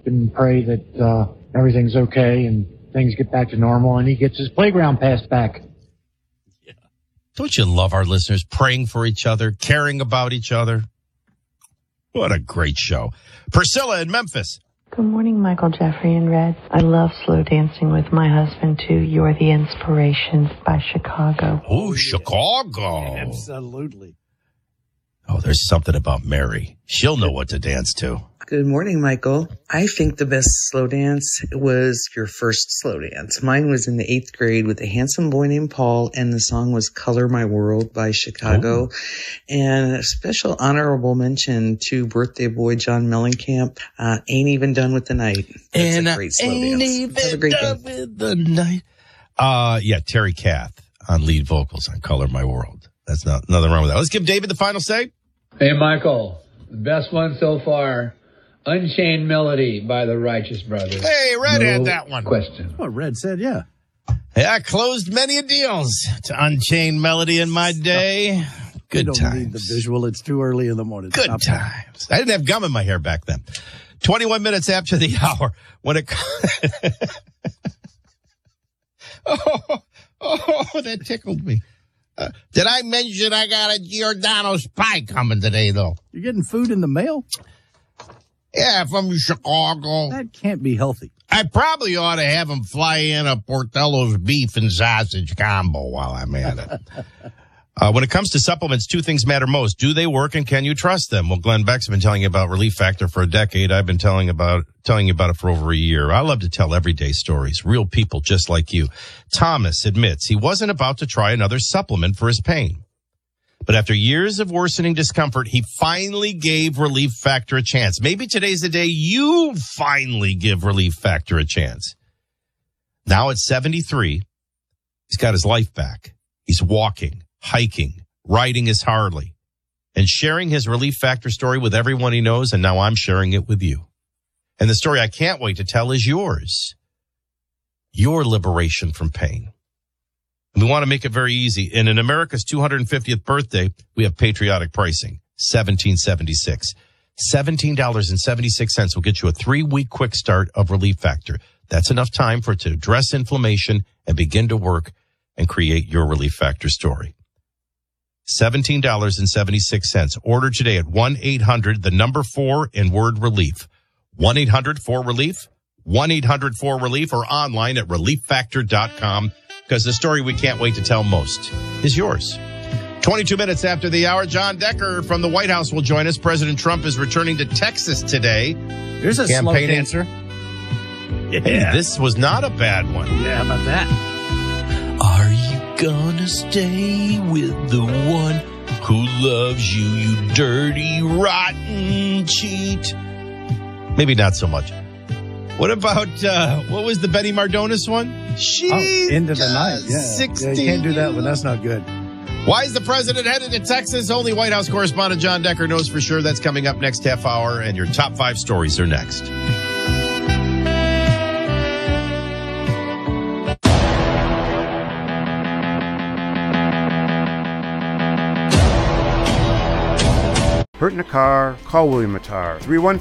and pray that everything's okay and things get back to normal and he gets his playground pass back. Yeah. Don't you love our listeners praying for each other, caring about each other? What a great show. Priscilla in Memphis. Good morning, Michael, Jeffrey, and Red. I love slow dancing with my husband, too. You're the Inspiration by Chicago. Oh, Chicago. Absolutely. Oh, there's something about Mary. She'll know what to dance to. Good morning, Michael. I think the best slow dance was your first slow dance. Mine was in the 8th grade with a handsome boy named Paul, and the song was Color My World by Chicago. Oh. And a special honorable mention to birthday boy John Mellencamp, Ain't Even Done With the Night. That's a great slow ain't dance. Even Have a great done day. with the night. Yeah, Terry Kath on lead vocals on Color My World. That's nothing wrong with that. Let's give David the final say. Hey, Michael, the best one so far, Unchained Melody by the Righteous Brothers. Hey, Red had that one. Question. That's what Red said, yeah. Yeah, I closed many a deals to Unchained Melody in my day. Good don't times. need the visual. It's too early in the morning. Good Stop times. I didn't have gum in my hair back then. 21 minutes after the hour. When it oh, that tickled me. Did I mention I got a Giordano's pie coming today, though? You're getting food in the mail? Yeah, from Chicago. That can't be healthy. I probably ought to have him fly in a Portillo's beef and sausage combo while I'm at it. When it comes to supplements, two things matter most. Do they work and can you trust them? Well, Glenn Beck's been telling you about Relief Factor for a decade. I've been telling you about it for over a year. I love to tell everyday stories, real people just like you. Thomas admits he wasn't about to try another supplement for his pain. But after years of worsening discomfort, he finally gave Relief Factor a chance. Maybe today's the day you finally give Relief Factor a chance. Now at 73, he's got his life back. He's walking, hiking, riding his Harley, and sharing his Relief Factor story with everyone he knows, and now I'm sharing it with you. And the story I can't wait to tell is yours. Your liberation from pain. We want to make it very easy. And in America's 250th birthday, we have patriotic pricing, $17.76. $17.76 will get you a 3-week quick start of Relief Factor. That's enough time for it to address inflammation and begin to work and create your Relief Factor story. $17.76. Order today at 1-800, the number 4 and word relief. 1-800-4RELIEF, 1-800-4RELIEF, or online at relieffactor.com. Because the story we can't wait to tell most is yours. 22 minutes after the hour, John Decker from the White House will join us. President Trump is returning to Texas today. Here's a slow dancer. Yeah. Hey, this was not a bad one. Yeah, how about that? Are you gonna stay with the one who loves you, you dirty, rotten cheat? Maybe not so much. What about, what was the Benny Mardones one? She's Into the Night. Yeah. 16. Yeah, you can't do that one. That's not good. Why is the president headed to Texas? Only White House correspondent John Decker knows for sure. That's coming up next half hour, and your top 5 stories are next. Hurt in a car? Call William Attar.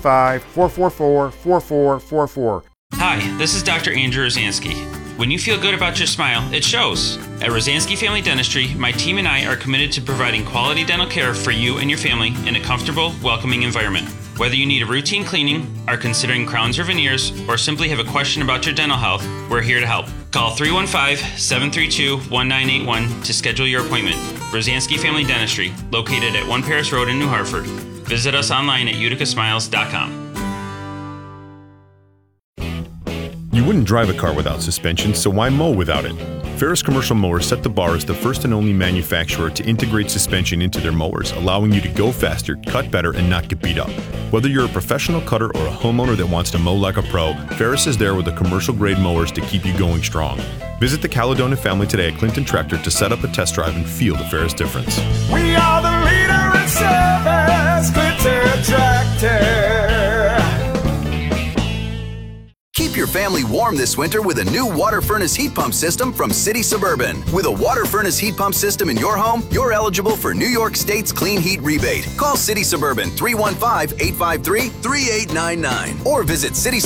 315-444-4444. Hi, this is Dr. Andrew Rosansky. When you feel good about your smile, it shows. At Rosansky Family Dentistry, my team and I are committed to providing quality dental care for you and your family in a comfortable, welcoming environment. Whether you need a routine cleaning, are considering crowns or veneers, or simply have a question about your dental health, we're here to help. Call 315-732-1981 to schedule your appointment. Rosansky Family Dentistry, located at 1 Paris Road in New Hartford. Visit us online at uticasmiles.com. You wouldn't drive a car without suspension, so why mow without it? Ferris Commercial Mowers set the bar as the first and only manufacturer to integrate suspension into their mowers, allowing you to go faster, cut better, and not get beat up. Whether you're a professional cutter or a homeowner that wants to mow like a pro, Ferris is there with the commercial-grade mowers to keep you going strong. Visit the Caledonia family today at Clinton Tractor to set up a test drive and feel the Ferris difference. We are the leader in service, Clinton Tractor. Keep your family warm this winter with a new water furnace heat pump system from City Suburban. With a water furnace heat pump system in your home, you're eligible for New York State's Clean Heat Rebate. Call City Suburban 315-853-3899 or visit citysuburban.com.